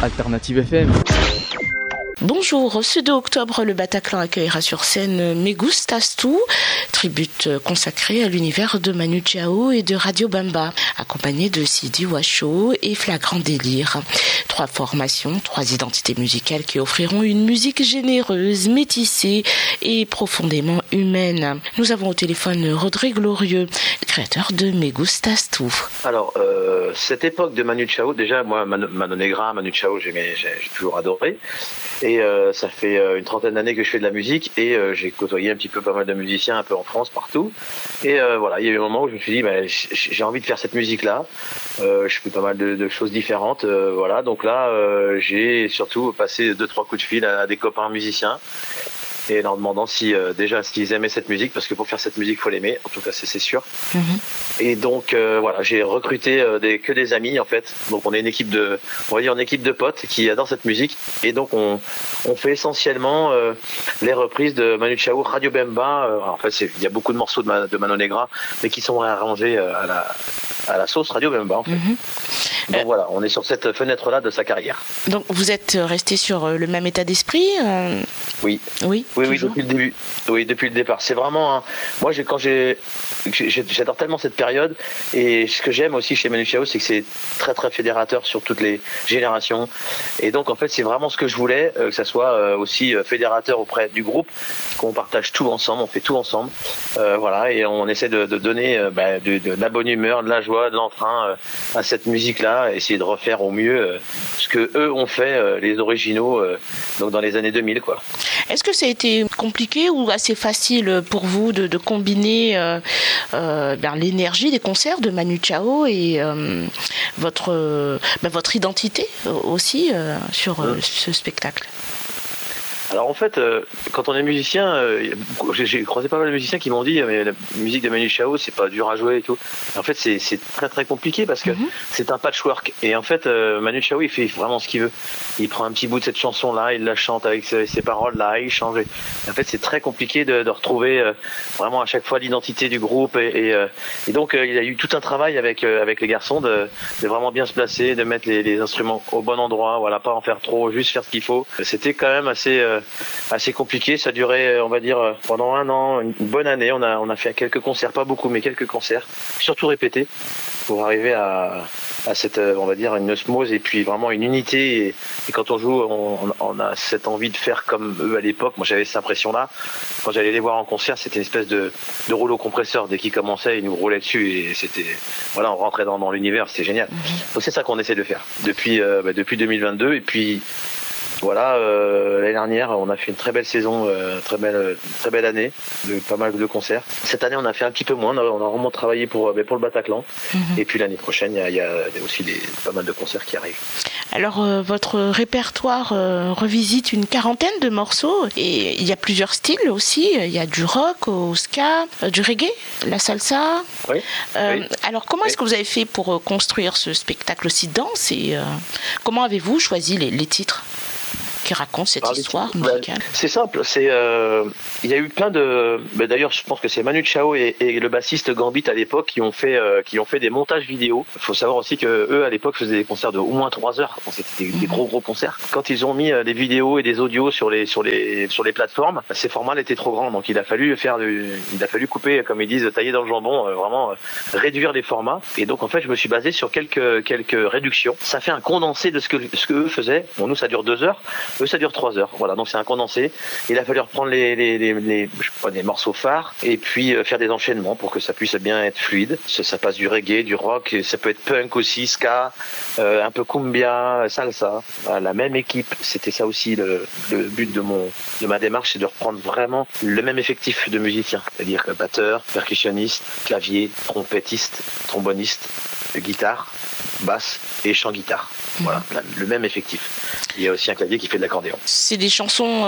Alternative FM. Bonjour, ce 2 octobre, le Bataclan accueillera sur scène Me Gustas Tu, tribute consacrée à l'univers de Manu Chao et de Radio Bemba, accompagné de Sidi Washo et Flagrant Délire. 3 formations, 3 identités musicales qui offriront une musique généreuse, métissée et profondément humaine. Nous avons au téléphone Rodrigue Glorieux, créateur de Me Gustas Tu. Alors, cette époque de Manu Chao, déjà, moi, Mano Negra, Manu Chao, j'ai toujours adoré. Et ça fait une trentaine d'années que je fais de la musique et j'ai côtoyé un petit peu pas mal de musiciens un peu en France, partout. Et voilà, il y a eu un moment où je me suis dit, j'ai envie de faire cette musique-là. Je fais pas mal de choses différentes. Voilà, donc là, j'ai surtout passé 2-3 coups de fil à des copains musiciens. Et leur demandant déjà s'ils aimaient cette musique, parce que pour faire cette musique, faut l'aimer, en tout cas c'est sûr. Et donc voilà, j'ai recruté que des amis en fait. Donc on est une équipe de potes qui adorent cette musique. Et donc on fait essentiellement les reprises de Manu Chao, Radio Bemba. En fait, il y a beaucoup de morceaux de Mano Negra, mais qui sont réarrangés à la sauce Radio Bemba en fait. Donc voilà, on est sur cette fenêtre-là de sa carrière. Donc vous êtes resté sur le même état d'esprit Oui, depuis le début. Oui, depuis le départ. C'est vraiment moi, j'adore tellement cette période. Et ce que j'aime aussi chez Manu Chao, c'est que c'est très très fédérateur sur toutes les générations. Et donc en fait, c'est vraiment ce que je voulais, que ça soit aussi fédérateur auprès du groupe, qu'on partage tout ensemble, on fait tout ensemble. Voilà, et on essaie de donner de la bonne humeur, de la joie, de l'entrain à cette musique-là. Essayer de refaire au mieux ce que eux ont fait, les originaux, donc dans les années 2000 quoi. Est-ce que ça a été compliqué ou assez facile pour vous de combiner l'énergie des concerts de Manu Chao et votre identité aussi sur ce spectacle? Alors en fait, quand on est musicien, j'ai croisé pas mal de musiciens qui m'ont dit mais la musique de Manu Chao c'est pas dur à jouer et tout. En fait c'est très très compliqué parce que c'est un patchwork et en fait Manu Chao il fait vraiment ce qu'il veut. Il prend un petit bout de cette chanson là, il la chante avec ses paroles là, il change. Et en fait c'est très compliqué de retrouver vraiment à chaque fois l'identité du groupe et donc il y a eu tout un travail avec les garçons de vraiment bien se placer, de mettre les instruments au bon endroit, voilà, pas en faire trop, juste faire ce qu'il faut. C'était quand même assez compliqué, ça durait on va dire pendant 1 an, une bonne année, on a fait quelques concerts, pas beaucoup mais quelques concerts, surtout répétés pour arriver à cette on va dire une osmose et puis vraiment une unité et quand on joue on a cette envie de faire comme eux à l'époque. Moi j'avais cette impression là quand j'allais les voir en concert, c'était une espèce de rouleau compresseur, dès qu'ils commençaient ils nous roulaient dessus et c'était voilà, on rentrait dans l'univers, c'était génial. Donc c'est ça qu'on essaie de faire depuis 2022 et puis voilà, l'année dernière, on a fait une très belle saison, très belle année, pas mal de concerts. Cette année, on a fait un petit peu moins, on a vraiment travaillé pour le Bataclan. Et puis l'année prochaine, il y a aussi pas mal de concerts qui arrivent. Alors, votre répertoire revisite une quarantaine de morceaux et il y a plusieurs styles aussi. Il y a du rock, au ska, du reggae, la salsa. Oui. Alors, comment est-ce que vous avez fait pour construire ce spectacle aussi dense et comment avez-vous choisi les titres qui raconte cette histoire musicale? C'est simple, il y a eu plein de... d'ailleurs, je pense que c'est Manu Chao et le bassiste Gambit à l'époque qui ont fait des montages vidéo. Il faut savoir aussi que eux à l'époque faisaient des concerts de au moins 3 heures. C'était des gros concerts. Quand ils ont mis des vidéos et des audios sur les plateformes, ces formats étaient trop grands. Donc il a fallu couper, comme ils disent, tailler dans le jambon, vraiment réduire les formats. Et donc en fait, je me suis basé sur quelques réductions. Ça fait un condensé de ce que eux faisaient. Bon, nous ça dure 2 heures. Eux, ça dure 3 heures. Voilà, donc c'est un condensé. Il a fallu reprendre les morceaux phares et puis faire des enchaînements pour que ça puisse bien être fluide. Ça passe du reggae, du rock, ça peut être punk aussi, ska, un peu cumbia, salsa. Voilà, la même équipe, c'était ça aussi le but de ma démarche, c'est de reprendre vraiment le même effectif de musiciens, c'est-à-dire batteur, percussionniste, clavier, trompettiste, tromboniste, guitare, basse et chant guitare. Voilà, le même effectif. Il y a aussi un clavier qui fait de l'accordéon. C'est des chansons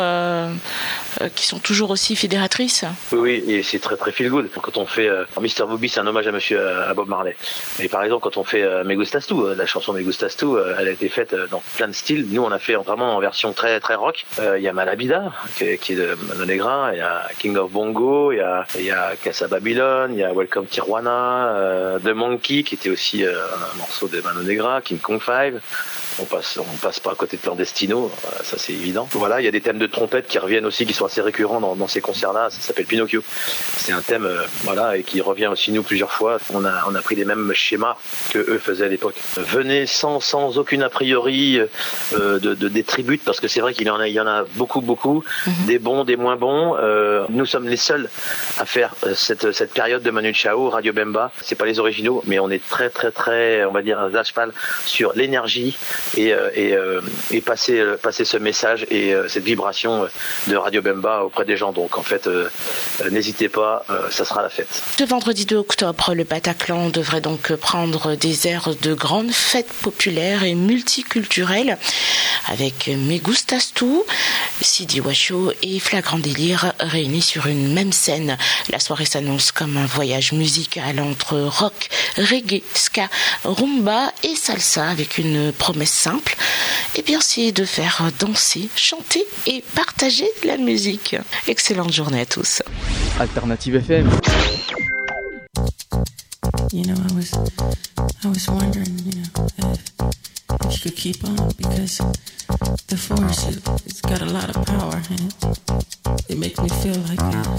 qui sont toujours aussi fédératrices. Oui, et c'est très très feel good. Quand on fait Mr. Booby, c'est un hommage à Bob Marley. Mais par exemple, quand on fait Me Gustas Tu, la chanson Me Gustas Tu, elle a été faite dans plein de styles. Nous, on a fait vraiment en version très très rock. Il y a Malabida, qui est de Mano Negra, il y a King of Bongo, il y a Casa Babylon, il y a Welcome Tijuana, The Monkey, qui était aussi aussi un morceau de Mano Negra, King Kong 5. On passe pas à côté de Clandestino, ça c'est évident. Voilà, il y a des thèmes de trompette qui reviennent aussi, qui sont assez récurrents dans ces concerts-là. Ça s'appelle Pinocchio. C'est un thème, voilà, et qui revient aussi nous plusieurs fois. On a pris les mêmes schémas que eux faisaient à l'époque. Venez sans aucune a priori des tributes, parce que c'est vrai qu'il y en a beaucoup, des bons, des moins bons. Nous sommes les seuls à faire cette période de Manu Chao, Radio Bemba. C'est pas les originaux, mais on est très, on va dire, à cheval sur l'énergie et passer ce message et cette vibration de Radio Bemba auprès des gens. Donc en fait, n'hésitez pas, ça sera la fête. Ce vendredi 2 octobre, le Bataclan devrait donc prendre des airs de grande fête populaire et multiculturelle avec Me Gustas Tu, Sidi Washo et Flagrant Délire réunis sur une même scène. La soirée s'annonce comme un voyage musical entre rock, reggae, ska, rumba et salsa avec une promesse simple, et bien c'est de faire danser, chanter et partager la musique. Excellente journée à tous. Alternative FM. You know, I was wondering, if you could keep on, because the force, it's got a lot of power, and it makes me feel like